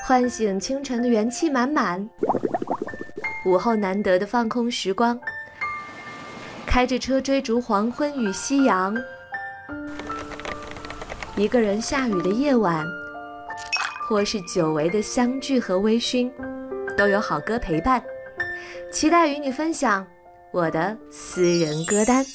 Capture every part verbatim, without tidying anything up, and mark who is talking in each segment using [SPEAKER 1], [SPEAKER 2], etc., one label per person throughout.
[SPEAKER 1] 唤醒清晨的元气满满，午后难得的放空时光，开着车追逐黄昏与夕阳，一个人下雨的夜晚，或是久违的相聚和微醺，都有好歌陪伴。期待与你分享我的私人歌单。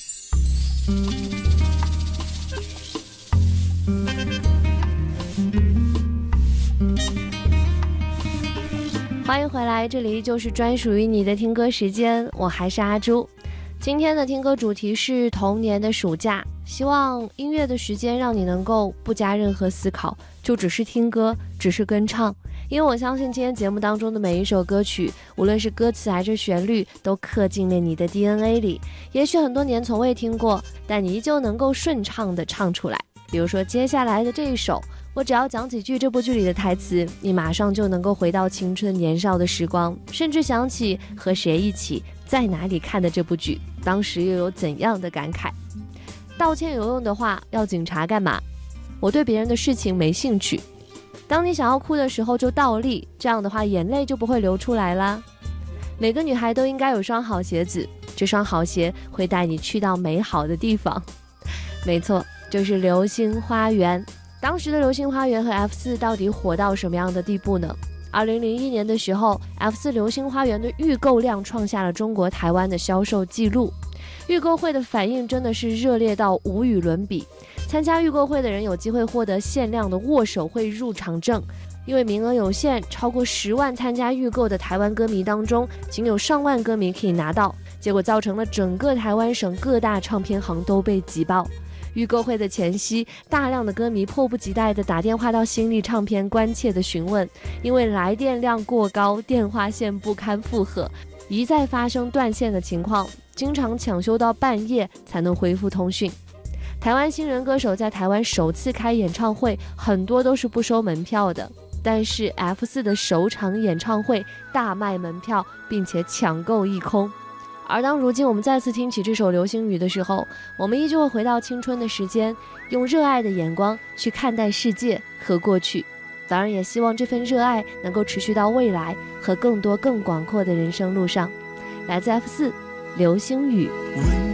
[SPEAKER 1] 欢迎回来，这里就是专属于你的听歌时间，我还是阿朱。今天的听歌主题是童年的暑假，希望音乐的时间让你能够不加任何思考，就只是听歌，只是跟唱。因为我相信今天节目当中的每一首歌曲，无论是歌词还是旋律，都刻进了你的 D N A 里。也许很多年从未听过，但你依旧能够顺畅地唱出来。比如说接下来的这一首，我只要讲几句这部剧里的台词，你马上就能够回到青春年少的时光，甚至想起和谁一起在哪里看的这部剧，当时又有怎样的感慨。道歉有用的话，要警察干嘛？我对别人的事情没兴趣。当你想要哭的时候就倒立，这样的话眼泪就不会流出来啦。每个女孩都应该有双好鞋子，这双好鞋会带你去到美好的地方。没错，就是流星花园。当时的流星花园和 F 四 到底火到什么样的地步呢？二零零一年的时候， F 四 流星花园的预购量创下了中国台湾的销售记录，预购会的反应真的是热烈到无与伦比。参加预购会的人有机会获得限量的握手会入场证，因为名额有限，超过十万参加预购的台湾歌迷当中，仅有上万歌迷可以拿到，结果造成了整个台湾省各大唱片行都被挤爆。预购会的前夕，大量的歌迷迫不及待地打电话到新力唱片关切地询问，因为来电量过高，电话线不堪负荷，一再发生断线的情况，经常抢修到半夜才能恢复通讯。台湾新人歌手在台湾首次开演唱会，很多都是不收门票的，但是 F 四 的首场演唱会大卖门票，并且抢购一空。而当如今我们再次听起这首《流星雨》的时候，我们依旧会回到青春的时间，用热爱的眼光去看待世界和过去。当然也希望这份热爱能够持续到未来和更多更广阔的人生路上。来自 F 四 流星雨。